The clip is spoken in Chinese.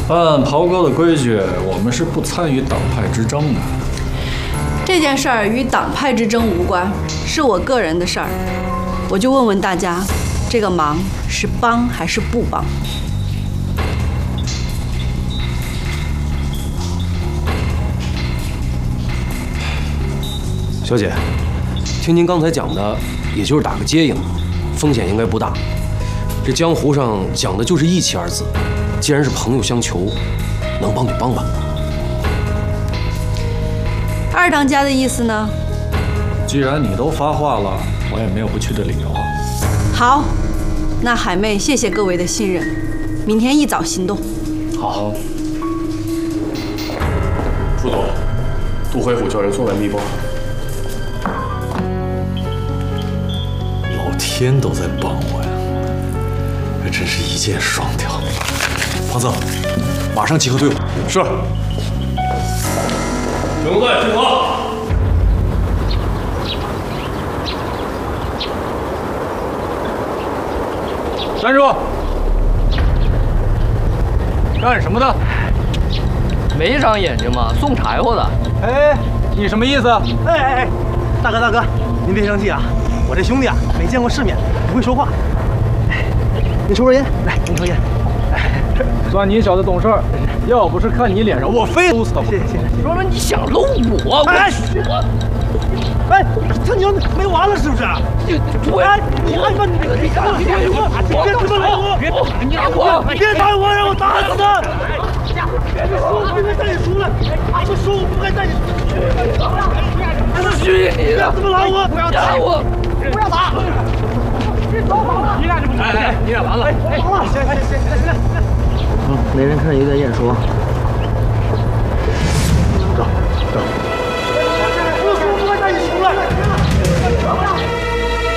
按袍哥的规矩，我们是不参与党派之争的。 这件事儿与党派之争无关，是我个人的事儿。我就问问大家，这个忙是帮还是不帮？ 小姐，听您刚才讲的，也就是打个接应，风险应该不大。这江湖上讲的就是义气二字，既然是朋友相求，能帮就帮吧。 二当家的意思呢？ 既然你都发话了，我也没有不去的理由。 好，那海妹谢谢各位的信任，明天一早行动。 好。 朱总，杜辉虎叫人送来密报。 老天都在帮我呀，这真是一箭双雕。庞总，马上集合队伍。 是。行动队集合。 站住！干什么的？ 没长眼睛吗？送柴火的。 哎，你什么意思？ 哎，大哥，您别生气啊，我这兄弟啊没见过世面，不会说话。你抽根烟，来，您抽烟。 算你小子懂事儿，要不是看你脸上，我非撸死他！ 谢谢。 说你想搂我？ 哎，这你没完了是不是？ 你别这么搂我！ 你打我！ 别打我，让我打死他！别说我不该带你出来，我说我不该带你出来。 不许你的！ 这么拉我！ 不要打我！ 不要打！ 你俩完了！ 行，没人看有点眼熟。